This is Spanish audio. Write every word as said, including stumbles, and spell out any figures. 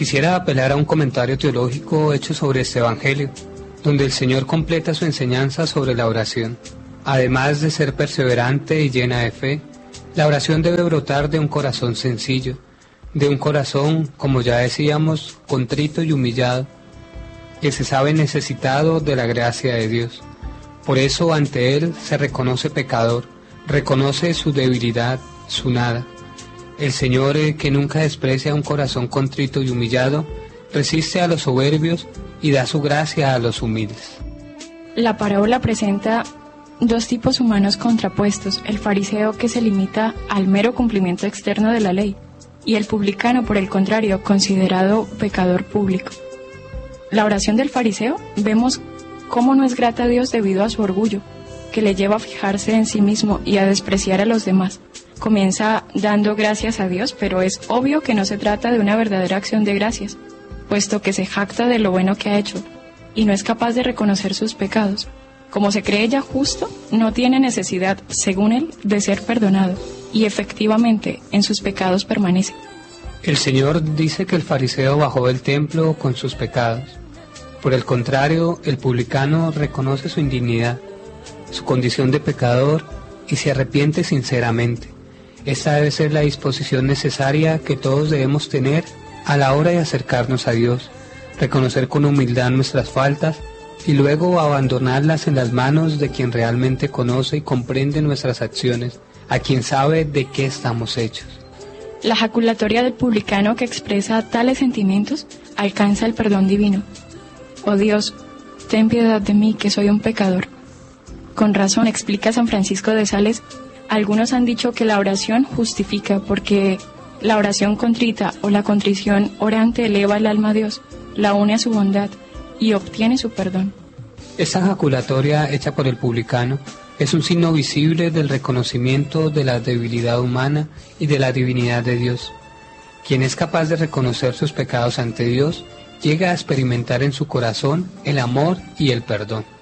Quisiera apelar a un comentario teológico hecho sobre este Evangelio, donde el Señor completa su enseñanza sobre la oración. Además de ser perseverante y llena de fe, la oración debe brotar de un corazón sencillo, de un corazón, como ya decíamos, contrito y humillado, que se sabe necesitado de la gracia de Dios. Por eso ante Él se reconoce pecador, reconoce su debilidad, su nada. El Señor, eh, que nunca desprecia un corazón contrito y humillado, resiste a los soberbios y da su gracia a los humildes. La parábola presenta dos tipos humanos contrapuestos: el fariseo, que se limita al mero cumplimiento externo de la ley, y el publicano, por el contrario, considerado pecador público. La oración del fariseo vemos cómo no es grata a Dios debido a su orgullo, que le lleva a fijarse en sí mismo y a despreciar a los demás. Comienza dando gracias a Dios, pero es obvio que no se trata de una verdadera acción de gracias, puesto que se jacta de lo bueno que ha hecho y no es capaz de reconocer sus pecados. Como se cree ya justo, no tiene necesidad, según él, de ser perdonado, y efectivamente en sus pecados permanece. El Señor dice que el fariseo bajó del templo con sus pecados. Por el contrario, el publicano reconoce su indignidad, su condición de pecador, y se arrepiente sinceramente. Esta debe ser la disposición necesaria que todos debemos tener a la hora de acercarnos a Dios, reconocer con humildad nuestras faltas y luego abandonarlas en las manos de quien realmente conoce y comprende nuestras acciones, a quien sabe de qué estamos hechos. La jaculatoria del publicano, que expresa tales sentimientos, alcanza el perdón divino. Oh Dios, ten piedad de mí, que soy un pecador. Con razón, explica San Francisco de Sales, algunos han dicho que la oración justifica, porque la oración contrita o la contrición orante eleva el alma a Dios, la une a su bondad y obtiene su perdón. Esta jaculatoria hecha por el publicano es un signo visible del reconocimiento de la debilidad humana y de la divinidad de Dios. Quien es capaz de reconocer sus pecados ante Dios, llega a experimentar en su corazón el amor y el perdón.